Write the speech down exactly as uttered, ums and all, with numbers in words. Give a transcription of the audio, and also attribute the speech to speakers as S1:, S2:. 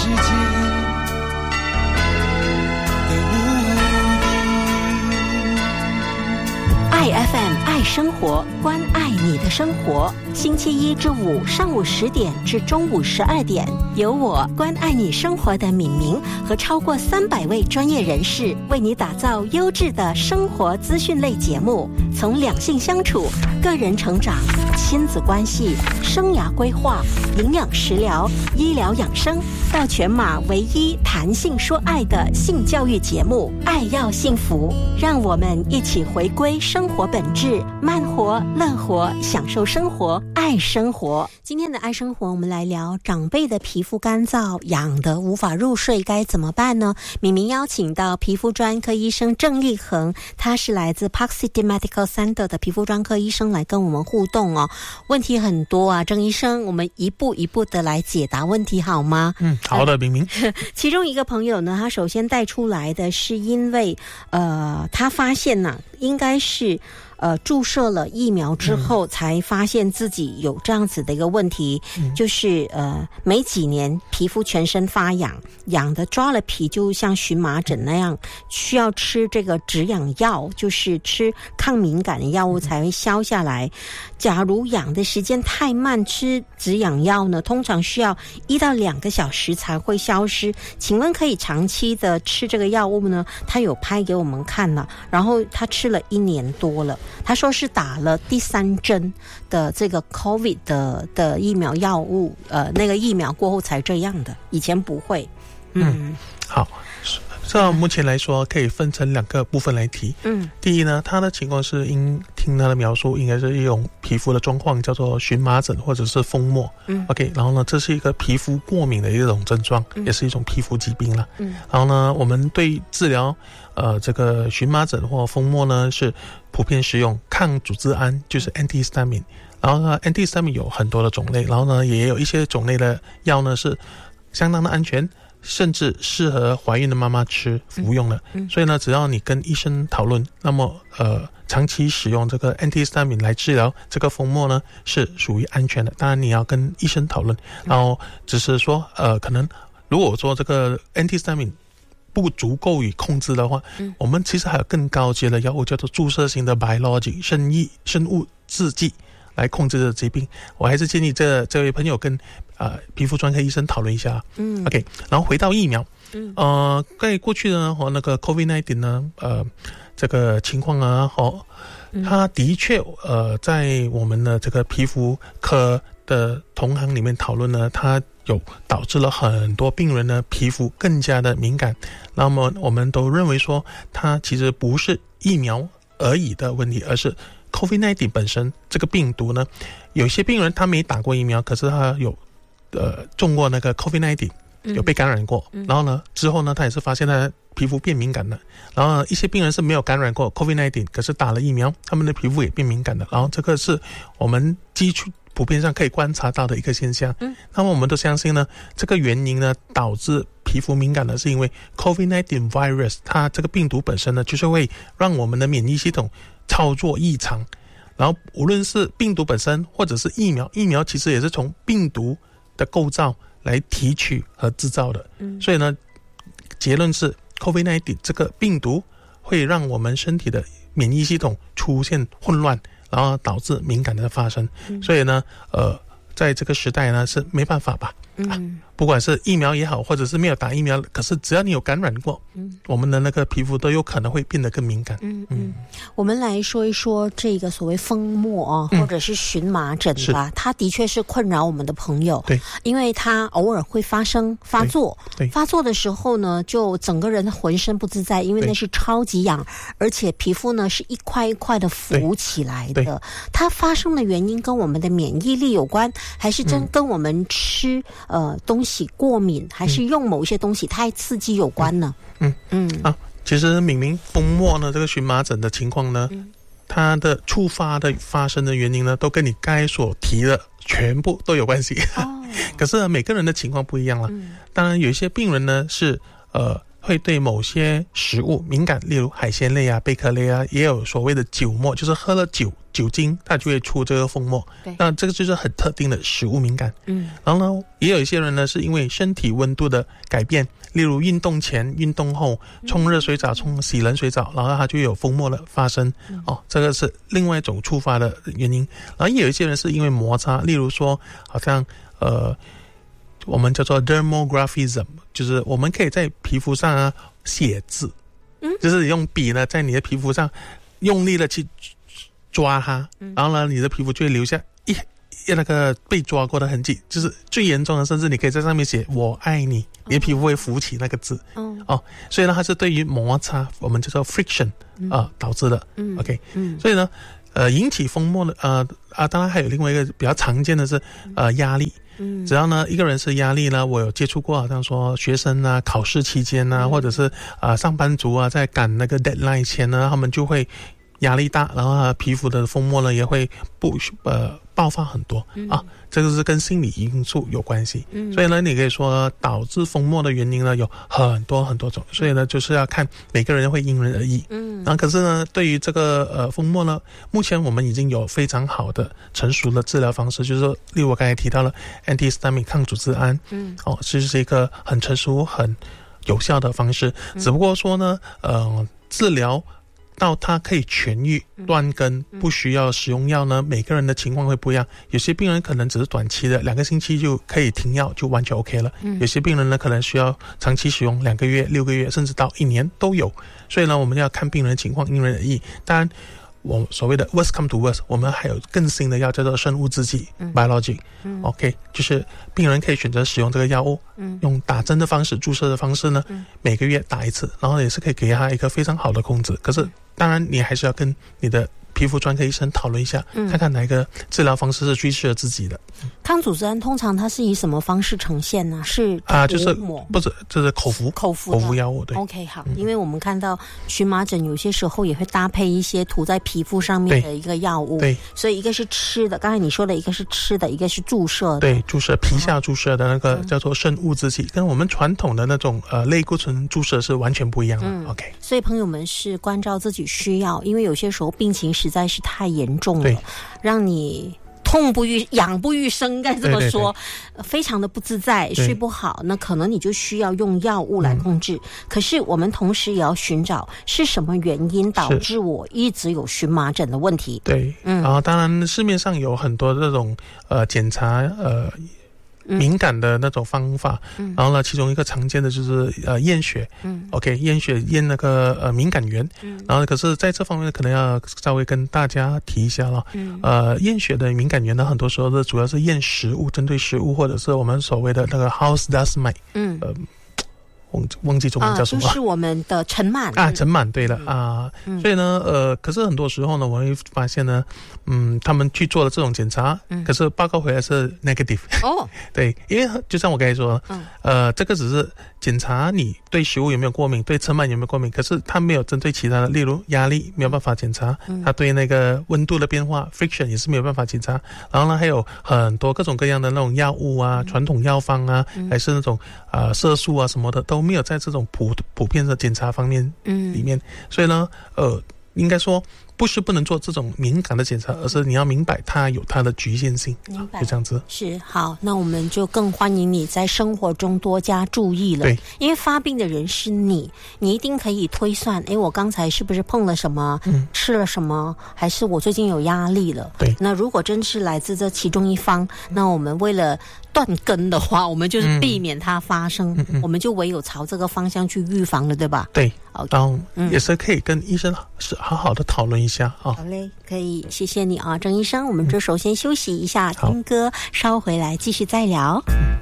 S1: 世界的无敌。
S2: 爱 F M 爱生活，关爱你的生活。星期一至五上午十点至中午十二点，由我关爱你生活的敏明和超过三百位专业人士为你打造优质的生活资讯类节目，从两性相处、个人成长、亲子关系、生涯规划、营养食疗、医疗养生，到全马唯一谈性说爱的性教育节目《爱要幸福》，让我们一起回归生活本质，慢活、乐活，享受生活，爱生活。今天的爱生活，我们来聊长辈的皮肤干燥，痒得无法入睡该怎么办呢？敏明邀请到皮肤专科医生郑立恒，他是来自 Park City Medical Center 的皮肤专科医生，来跟我们互动哦。问题很多啊，郑医生，我们一步一步的来解答问题好吗？
S3: 嗯，好的，明明。
S2: 其中一个朋友呢，他首先带出来的是因为呃，他发现呢、啊，应该是呃，注射了疫苗之后，才发现自己有这样子的一个问题，嗯、就是呃，没几年皮肤全身发痒，痒的抓了皮，就像荨麻疹那样，需要吃这个止痒药，就是吃抗敏感的药物才会消下来。假如痒的时间太慢，吃止痒药呢，通常需要一到两个小时才会消失。请问可以长期的吃这个药物呢？他有拍给我们看了，然后他吃了一年多了。他说是打了第三针的这个 COVID 的的疫苗药物，呃，那个疫苗过后才这样的，以前不会。嗯，
S3: 嗯好，这目前来说可以分成两个部分来提。嗯，第一呢，他的情况是因听他的描述，应该是一种皮肤的状况，叫做荨麻疹或者是风沫。嗯 ，OK， 然后呢，这是一个皮肤过敏的一种症状，嗯、也是一种皮肤疾病了。嗯，然后呢，我们对治疗呃这个荨麻疹或风沫呢是普遍使用抗组织胺，就是 antihistamine。然后呢 ，antihistamine 有很多的种类，然后呢，也有一些种类的药呢是相当的安全，甚至适合怀孕的妈妈吃服用的。嗯嗯、所以呢，只要你跟医生讨论，那么呃，长期使用这个 antihistamine 来治疗这个风沫呢，是属于安全的。当然你要跟医生讨论，然后只是说呃，可能如果说这个 antihistamine不足够于控制的话，嗯、我们其实还有更高阶的药物，叫做注射型的 biologic 生物生物制剂来控制这个疾病。我还是建议这这位朋友跟呃皮肤专科医生讨论一下。嗯 ，OK， 然后回到疫苗，嗯，呃，在过去呢和那个 COVID 十九 呢，呃，这个情况啊，哦，它的确呃在我们的这个皮肤科的同行里面讨论呢，它有导致了很多病人呢皮肤更加的敏感。那么我们都认为说，它其实不是疫苗而已的问题，而是 COVID 十九 本身这个病毒呢，有些病人他没打过疫苗，可是他有呃中过那个 COVID 十九，有被感染过，嗯、然后呢之后呢他也是发现他皮肤变敏感了。然后呢一些病人是没有感染过 COVID 十九，可是打了疫苗，他们的皮肤也变敏感了。然后这个是我们基础普遍上可以观察到的一个现象。嗯，那么我们都相信呢，这个原因呢导致皮肤敏感的是因为 COVID 十九 virus 它这个病毒本身呢就是会让我们的免疫系统操作异常。然后无论是病毒本身或者是疫苗，疫苗其实也是从病毒的构造来提取和制造的。嗯，所以呢结论是 COVID 十九 这个病毒会让我们身体的免疫系统出现混乱，然后导致敏感的发生。嗯、所以呢呃在这个时代呢是没办法吧。嗯、啊，不管是疫苗也好，或者是没有打疫苗，可是只要你有感染过，嗯，我们的那个皮肤都有可能会变得更敏感。嗯
S2: 嗯，我们来说一说这个所谓风沫啊，嗯、或者是荨麻疹吧，它的确是困扰我们的朋友。
S3: 对，
S2: 因为它偶尔会发生发作，
S3: 对，对
S2: 发作的时候呢，就整个人浑身不自在，因为那是超级痒，而且皮肤呢是一块一块的浮起来的。它发生的原因跟我们的免疫力有关，还是真跟我们吃？嗯呃，东西过敏，还是用某些东西太刺激有关呢？
S3: 嗯嗯啊，其实明明风沫呢，这个荨麻疹的情况呢，嗯、它的触发的发生的原因呢，都跟你刚才所提的全部都有关系。哦、可是、啊、每个人的情况不一样了。嗯、当然，有一些病人呢是呃会对某些食物敏感，例如海鲜类啊、贝壳类啊，也有所谓的酒沫，就是喝了酒酒精，它就会出这个风沫。那这个就是很特定的食物敏感。嗯，然后呢，也有一些人呢是因为身体温度的改变，例如运动前、运动后冲热水澡、冲洗冷水澡，然后它就有风沫的发生。哦，这个是另外一种触发的原因。然后也有一些人是因为摩擦，例如说，好像呃。我们叫做 dermographism， 就是我们可以在皮肤上啊写字，嗯，就是用笔呢在你的皮肤上用力的去抓它，嗯、然后呢你的皮肤就会留下一那个被抓过的痕迹，就是最严重的，甚至你可以在上面写我爱你，你的皮肤会浮起那个字，嗯、哦，所以呢它是对于摩擦，我们叫做 friction 啊、呃、导致的，嗯 ，OK， 嗯，所以呢呃引起风沫的呃啊当然还有另外一个比较常见的是呃压力。嗯，只要呢一个人是压力呢，我有接触过，好像说学生啊，考试期间啊，嗯、或者是啊、呃、上班族啊，在赶那个 deadline 前呢，他们就会压力大，然后啊皮肤的风沫呢也会不呃爆发很多、嗯、啊，这个是跟心理因素有关系。嗯，所以呢，你可以说导致风沫的原因呢有很多很多种，所以呢就是要看每个人会因人而异。嗯，然后可是呢，对于这个呃风沫呢，目前我们已经有非常好的成熟的治疗方式，就是说，例如我刚才提到了 antihistamine 抗组织胺，嗯，哦，这是一个很成熟、很有效的方式。嗯、只不过说呢，呃，治疗到它可以痊愈断根不需要使用药呢，每个人的情况会不一样。有些病人可能只是短期的，两个星期就可以停药，就完全 OK 了。有些病人呢可能需要长期使用，两个月、六个月，甚至到一年都有。所以呢，我们要看病人的情况，因人而异。当然我所谓的 worst come to worst， 我们还有更新的药叫做生物制剂、嗯、biologic、嗯、OK， 就是病人可以选择使用这个药物、嗯、用打针的方式、注射的方式呢、嗯、每个月打一次，然后也是可以给他一个非常好的控制。可是当然你还是要跟你的皮肤专科医生讨论一下、嗯、看看哪一个治疗方式是最适合自己的。
S2: 抗组织胺通常它是以什么方式呈现呢？是
S3: 啊，就是不是这是口服
S2: 口服
S3: 口服药物。对
S2: ，OK 好、嗯，因为我们看到荨麻疹有些时候也会搭配一些涂在皮肤上面的一个药物，
S3: 对，
S2: 所以一个是吃的，刚才你说的一个是吃的，一个是注射的，
S3: 对，注射皮下注射的那个叫做生物制剂、嗯，跟我们传统的那种呃类固醇注射是完全不一样的、嗯、OK。
S2: 所以朋友们是关照自己需要，因为有些时候病情实在是太严重了，让你痛不欲痒不欲生，该这么说，对对对，非常的不自在，睡不好，那可能你就需要用药物来控制、嗯、可是我们同时也要寻找是什么原因导致我一直有荨麻疹的问题。
S3: 对，嗯，然后当然市面上有很多这种呃检查呃敏感的那种方法、嗯、然后呢其中一个常见的就是呃验血，嗯 OK 验血验那个呃敏感源，嗯，然后可是在这方面可能要稍微跟大家提一下了，嗯，呃验血的敏感源呢很多时候是主要是验食物，针对食物或者是我们所谓的那个 house dust mite， 嗯，呃忘记忘记中文叫什么、啊、
S2: 就是我们的尘螨
S3: 啊，尘螨，对了、嗯、啊、嗯，所以呢，呃，可是很多时候呢，我会发现呢，嗯，他们去做了这种检查，嗯，可是报告回来是 negative， 哦，对，因为就像我刚才说，嗯，呃，这个只是检查你对食物有没有过敏，对尘螨有没有过敏，可是它没有针对其他的，例如压力没有办法检查，嗯，它对那个温度的变化 friction 也是没有办法检查，然后呢，还有很多各种各样的那种药物啊，嗯、传统药方啊，嗯、还是那种啊、呃、色素啊什么的都没有在这种普普遍的检查方面里面、嗯、所以呢呃应该说不是不能做这种敏感的检查，而是你要明白它有它的局限性，明白，就这样子。
S2: 是，好，那我们就更欢迎你在生活中多加注意了。对，因为发病的人是你，你一定可以推算，诶，我刚才是不是碰了什么、嗯、吃了什么，还是我最近有压力了。对，那如果真是来自这其中一方，那我们为了断根的话，我们就是避免它发生、嗯、我们就唯有朝这个方向去预防了，对吧？
S3: 对，然后也是可以跟医生是好好的讨论一下啊。
S2: 好嘞，可以，谢谢你啊，郑医生。我们这首先休息一下，听歌，稍回来继续再聊。嗯